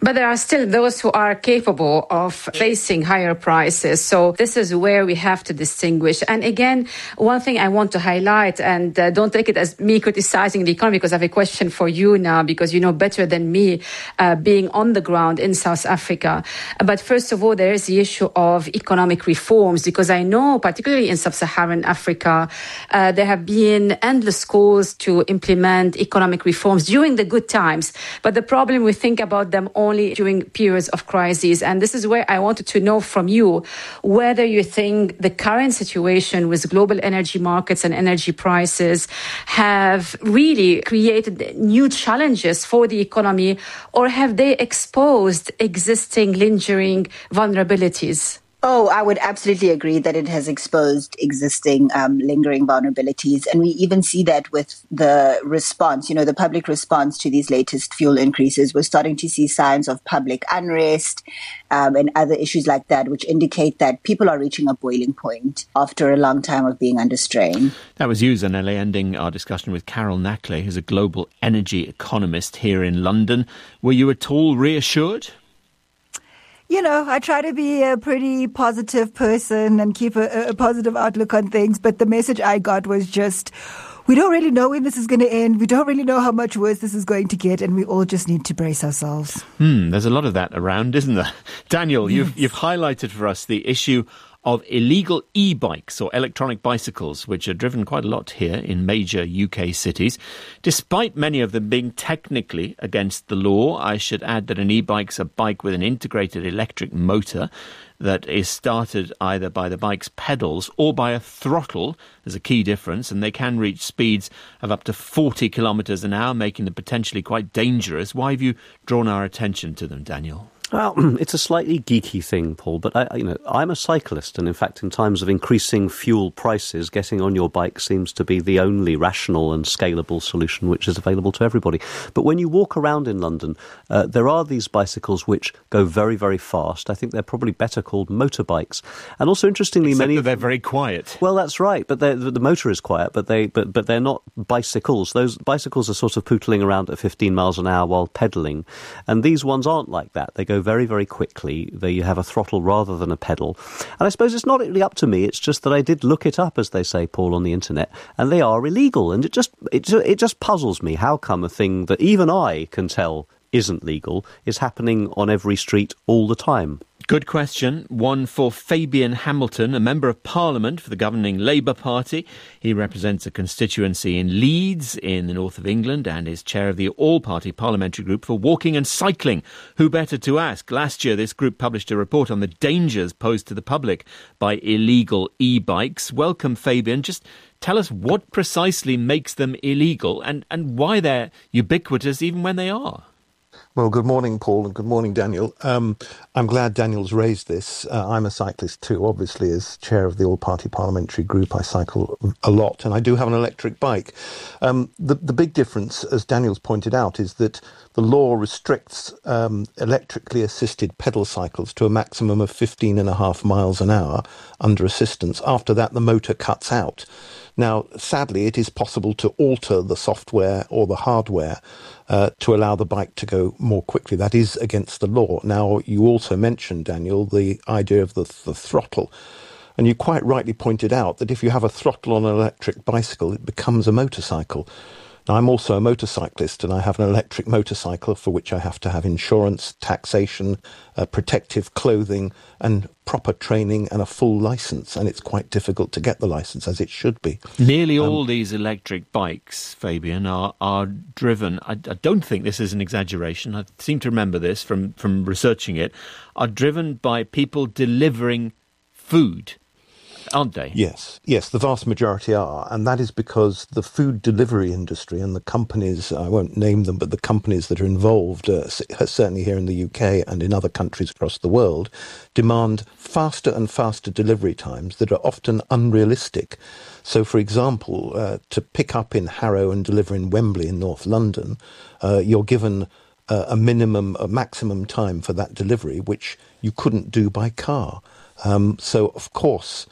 [SPEAKER 21] But there are still those who are capable of facing higher prices. So this is where we have to distinguish. And again, one thing I want to highlight, and uh, don't take it as me criticizing the economy, because I have a question for you now, because you know better than me, uh, being on the ground in South Africa. But first of all, there is the issue of economic reforms, because I know, particularly in sub-Saharan Africa, uh, there have been endless calls to implement economic reforms during the good times. But the problem, we think about them only during periods of crises. And this is where I wanted to know from you whether you think the current situation with global energy markets and energy prices have really created new challenges for the economy, or have they exposed existing lingering vulnerabilities?
[SPEAKER 1] Oh, I would absolutely agree that it has exposed existing um, lingering vulnerabilities. And we even see that with the response, you know, the public response to these latest fuel increases. We're starting to see signs of public unrest um, and other issues like that, which indicate that people are reaching a boiling point after a long time of being under strain.
[SPEAKER 2] That was you, Zanele, ending our discussion with Carol Nackley, who's a global energy economist here in London. Were you at all reassured?
[SPEAKER 12] You know, I try to be a pretty positive person and keep a, a positive outlook on things. But the message I got was just, we don't really know when this is going to end. We don't really know how much worse this is going to get. And we all just need to brace ourselves.
[SPEAKER 2] Hmm, there's a lot of that around, isn't there? Daniel,
[SPEAKER 12] Yes.
[SPEAKER 2] you've, you've highlighted for us the issue of illegal e-bikes or electronic bicycles, which are driven quite a lot here in major U K cities. Despite many of them being technically against the law, I should add that an e-bike's a bike with an integrated electric motor that is started either by the bike's pedals or by a throttle. There's a key difference, and they can reach speeds of up to forty kilometres an hour, making them potentially quite dangerous. Why have you drawn our attention to them, Daniel?
[SPEAKER 13] Well, it's a slightly geeky thing, Paul, but I, you know, I'm a cyclist, and in fact, in times of increasing fuel prices, getting on your bike seems to be the only rational and scalable solution which is available to everybody. But when you walk around in London, uh, there are these bicycles which go very, very fast. I think they're probably better called motorbikes. And also, interestingly,
[SPEAKER 2] Except
[SPEAKER 13] many
[SPEAKER 2] that they're very quiet.
[SPEAKER 13] Well, that's right, but the, the motor is quiet, but they but but they're not bicycles. Those bicycles are sort of pootling around at fifteen miles an hour while pedalling, and these ones aren't like that. They go very, very quickly. They have a throttle rather than a pedal. And I suppose it's not really up to me. It's just that I did look it up, as they say, Paul, on the internet, and they are illegal. And it just it, it just puzzles me. How come a thing that even I can tell isn't legal is happening on every street all the time?
[SPEAKER 2] Good question. One for Fabian Hamilton, a Member of Parliament for the governing Labour Party. He represents a constituency in Leeds in the north of England and is chair of the all-party parliamentary group for walking and cycling. Who better to ask? Last year, this group published a report on the dangers posed to the public by illegal e-bikes. Welcome, Fabian. Just tell us what precisely makes them illegal and, and why they're ubiquitous even when they are.
[SPEAKER 22] Well, good morning, Paul, and good morning, Daniel. Um, I'm glad Daniel's raised this. Uh, I'm a cyclist too, obviously, as chair of the all-party parliamentary group. I cycle a lot, and I do have an electric bike. Um, the, the big difference, as Daniel's pointed out, is that the law restricts um, electrically assisted pedal cycles to a maximum of fifteen and a half miles an hour under assistance. After that, the motor cuts out. Now, sadly, it is possible to alter the software or the hardware uh, to allow the bike to go more quickly. That is against the law. Now, you also mentioned, Daniel, the idea of the, the throttle. And you quite rightly pointed out that if you have a throttle on an electric bicycle, it becomes a motorcycle. Now, I'm also a motorcyclist, and I have an electric motorcycle for which I have to have insurance, taxation, uh, protective clothing, and proper training and a full licence. And it's quite difficult to get the licence, as it should be.
[SPEAKER 2] Nearly
[SPEAKER 22] Um,
[SPEAKER 2] all these electric bikes, Fabian, are, are driven, I, I don't think this is an exaggeration, I seem to remember this from, from researching it, are driven by people delivering food. Aren't they?
[SPEAKER 22] Yes, yes, the vast majority are, and that is because the food delivery industry and the companies, I won't name them, but the companies that are involved, uh, certainly here in the U K and in other countries across the world, demand faster and faster delivery times that are often unrealistic. So, for example, uh, to pick up in Harrow and deliver in Wembley in North London, uh, you're given uh, a minimum, a maximum time for that delivery, which you couldn't do by car. Um, so, of course,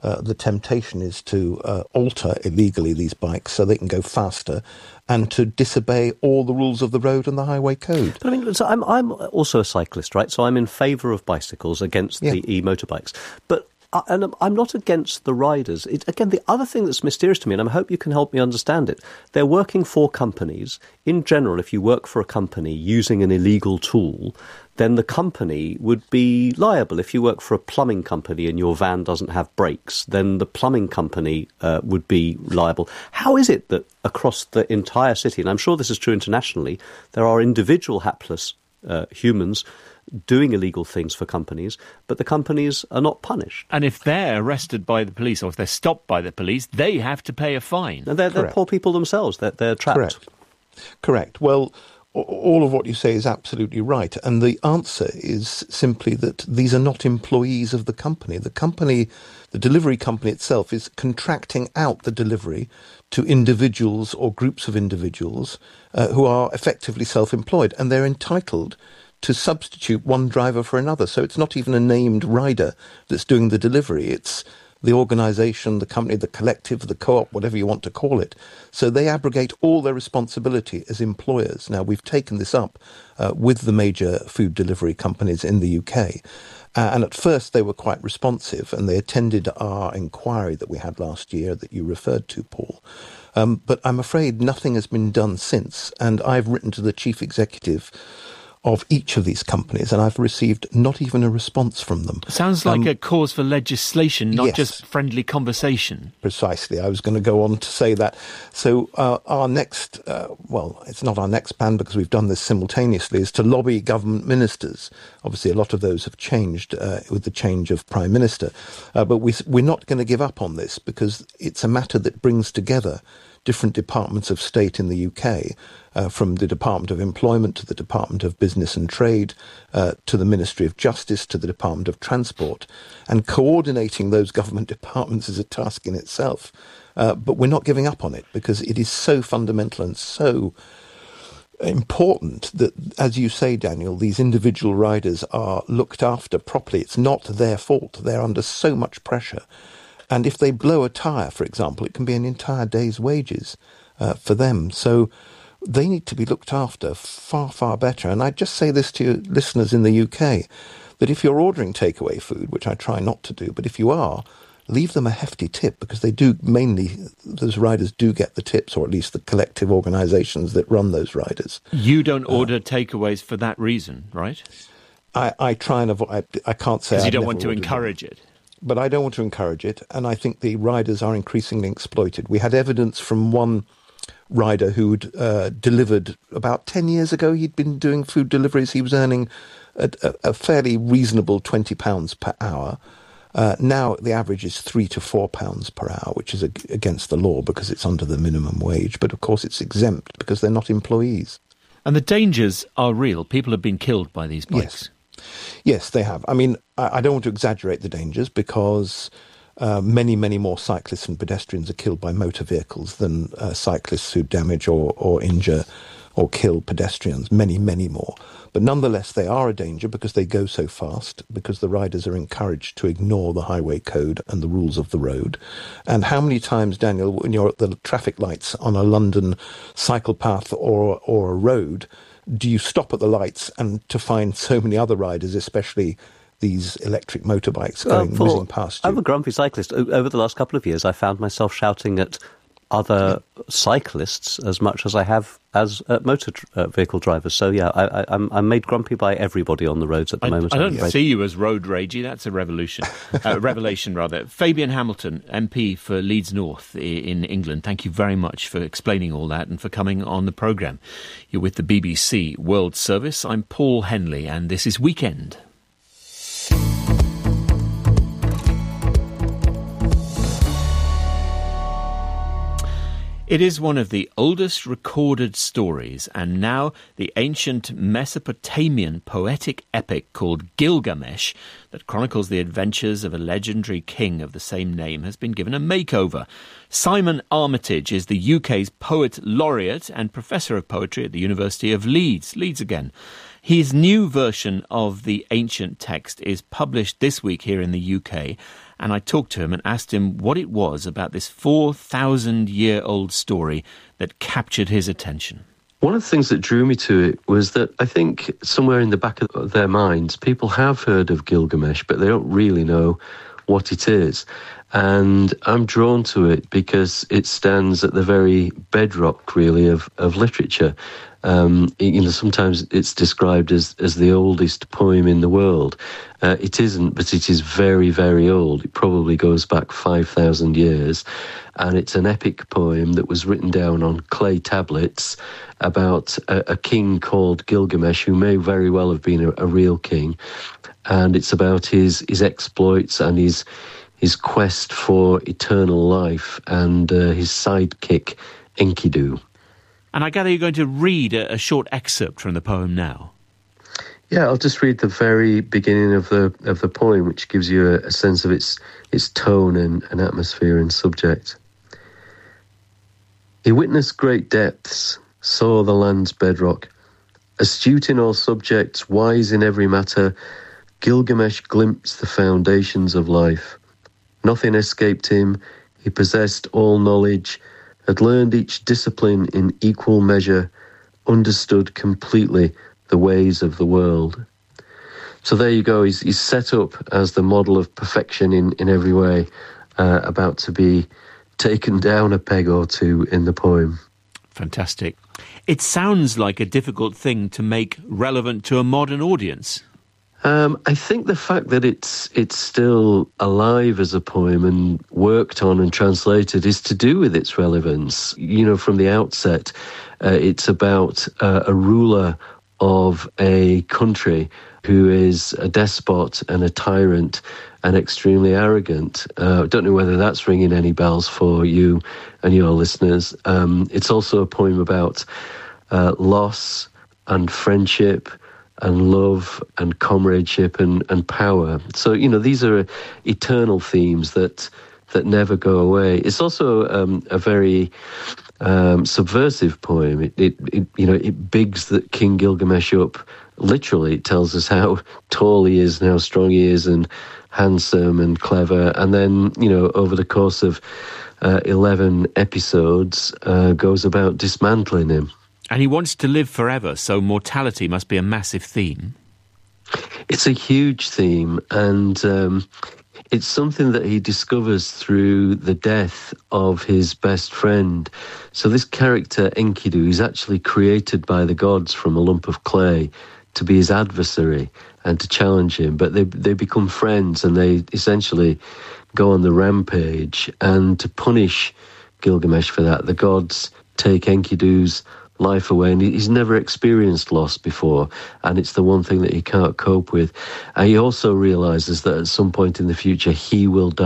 [SPEAKER 22] uh, the temptation is to uh, alter illegally these bikes so they can go faster and to disobey all the rules of the road and the highway code.
[SPEAKER 13] But I mean, so I'm, I'm also a cyclist, right? So I'm in favour of bicycles against yeah. the e-motorbikes. But I, and I'm not against the riders. It, again, the other thing that's mysterious to me, and I hope you can help me understand it, they're working for companies. In general, if you work for a company using an illegal tool, then the company would be liable. If you work for a plumbing company and your van doesn't have brakes, then the plumbing company uh, would be liable. How is it that across the entire city, and I'm sure this is true internationally, there are individual hapless uh, humans doing illegal things for companies, but the companies are not punished?
[SPEAKER 2] And if they're arrested by the police or if they're stopped by the police, they have to pay a fine.
[SPEAKER 13] And they're, they're poor people themselves. They're, they're trapped.
[SPEAKER 22] Correct. Correct. Well, all of what you say is absolutely right. And the answer is simply that these are not employees of the company. The company, the delivery company itself, is contracting out the delivery to individuals or groups of individuals uh, who are effectively self-employed. And they're entitled to substitute one driver for another. So it's not even a named rider that's doing the delivery. It's the organisation, the company, the collective, the co-op, whatever you want to call it. So they abrogate all their responsibility as employers. Now, we've taken this up uh, with the major food delivery companies in the U K. Uh, and at first they were quite responsive and they attended our inquiry that we had last year that you referred to, Paul. Um, but I'm afraid nothing has been done since. And I've written to the chief executive of each of these companies, and I've received not even a response from them.
[SPEAKER 2] Sounds like
[SPEAKER 22] um,
[SPEAKER 2] a cause for legislation, not
[SPEAKER 22] yes,
[SPEAKER 2] just friendly conversation.
[SPEAKER 22] Precisely. I was going to go on to say that. So uh, our next, uh, well, it's not our next plan because we've done this simultaneously, is to lobby government ministers. Obviously, a lot of those have changed uh, with the change of Prime Minister. Uh, but we, we're not going to give up on this because it's a matter that brings together different departments of state in the U K, uh, from the Department of Employment to the Department of Business and Trade, uh, to the Ministry of Justice, to the Department of Transport. And coordinating those government departments is a task in itself. Uh, but we're not giving up on it because it is so fundamental and so important that, as you say, Daniel, these individual riders are looked after properly. It's not their fault. They're under so much pressure. And if they blow a tyre, for example, it can be an entire day's wages uh, for them. So they need to be looked after far, far better. And I'd just say this to your listeners in the U K, that if you're ordering takeaway food, which I try not to do, but if you are, leave them a hefty tip because they do mainly, those riders do get the tips, or at least the collective organisations that run those riders.
[SPEAKER 2] You don't order uh, takeaways for that reason, right?
[SPEAKER 22] I, I try and avoid, I, I can't say...
[SPEAKER 2] Because you
[SPEAKER 22] I've
[SPEAKER 2] don't want to
[SPEAKER 22] ordered
[SPEAKER 2] encourage
[SPEAKER 22] them.
[SPEAKER 2] it.
[SPEAKER 22] But I don't want to encourage it, and I think the riders are increasingly exploited. We had evidence from one rider who'd uh, delivered about ten years ago. He'd been doing food deliveries. He was earning a, a, a fairly reasonable twenty pounds per hour. Uh, now the average is three to four pounds per hour, which is ag- against the law because it's under the minimum wage. But of course it's exempt because they're not employees.
[SPEAKER 2] And the dangers are real. People have been killed by these bikes.
[SPEAKER 22] Yes. Yes, they have. I mean, I, I don't want to exaggerate the dangers because uh, many, many more cyclists and pedestrians are killed by motor vehicles than uh, cyclists who damage or, or injure or kill pedestrians. Many, many more. But nonetheless, they are a danger because they go so fast, because the riders are encouraged to ignore the highway code and the rules of the road. And how many times, Daniel, when you're at the traffic lights on a London cycle path or or a road, do you stop at the lights and to find so many other riders, especially these electric motorbikes going uh, whizzing past you?
[SPEAKER 13] I'm a grumpy cyclist. O- over the last couple of years, I found myself shouting at other cyclists as much as I have as uh, motor tr- uh, vehicle drivers. So, yeah, I, I, I'm, I'm made grumpy by everybody on the roads at the
[SPEAKER 2] I,
[SPEAKER 13] moment.
[SPEAKER 2] I don't see you as road ragey. That's a revolution. uh, revelation, rather. Fabian Hamilton, M P for Leeds North in England, thank you very much for explaining all that and for coming on the programme. You're with the B B C World Service. I'm Paul Henley, and this is Weekend. It is one of the oldest recorded stories, and now the ancient Mesopotamian poetic epic called Gilgamesh, that chronicles the adventures of a legendary king of the same name, has been given a makeover. Simon Armitage is the U K's Poet Laureate and Professor of Poetry at the University of Leeds. Leeds again. His new version of the ancient text is published this week here in the U K, and I talked to him and asked him what it was about this four thousand year old story that captured his attention.
[SPEAKER 4] One of the things that drew me to it was that I think somewhere in the back of their minds, people have heard of Gilgamesh, but they don't really know what it is. And I'm drawn to it because it stands at the very bedrock, really, of, of literature. Um, you know, sometimes it's described as, as the oldest poem in the world. Uh, it isn't, but it is very, very old. It probably goes back five thousand years. And it's an epic poem that was written down on clay tablets about a, a king called Gilgamesh, who may very well have been a, a real king. And it's about his, his exploits and his his quest for eternal life and uh, his sidekick, Enkidu.
[SPEAKER 2] And I gather you're going to read a, a short excerpt from the poem now.
[SPEAKER 4] Yeah, I'll just read the very beginning of the of the poem, which gives you a, a sense of its its tone and, and atmosphere and subject. He witnessed great depths, saw the land's bedrock. Astute in all subjects, wise in every matter, Gilgamesh glimpsed the foundations of life. Nothing escaped him, he possessed all knowledge, had learned each discipline in equal measure, understood completely the ways of the world. So there you go, he's, he's set up as the model of perfection in, in every way, uh, about to be taken down a peg or two in the poem.
[SPEAKER 2] Fantastic. It sounds like a difficult thing to make relevant to a modern audience.
[SPEAKER 4] Um, I think the fact that it's it's still alive as a poem and worked on and translated is to do with its relevance. You know, from the outset, uh, it's about uh, a ruler of a country who is a despot and a tyrant and extremely arrogant. Uh, I don't know whether that's ringing any bells for you and your listeners. Um, it's also a poem about uh, loss and friendship and love and comradeship and, and power. So, you know, these are eternal themes that that never go away. It's also um, a very um, subversive poem. It, it, it, you know, it bigs the King Gilgamesh up. Literally, it tells us how tall he is and how strong he is and handsome and clever. And then, you know, over the course of uh, eleven episodes, uh, goes about dismantling him.
[SPEAKER 2] And he wants to live forever, so mortality must be a massive theme.
[SPEAKER 4] It's a huge theme, and um, it's something that he discovers through the death of his best friend. So this character, Enkidu, is actually created by the gods from a lump of clay to be his adversary and to challenge him. But they they become friends, and they essentially go on the rampage. And to punish Gilgamesh for that, the gods take Enkidu's life away, and he's never experienced loss before, and it's the one thing that he can't cope with. And he also realizes that at some point in the future he will die.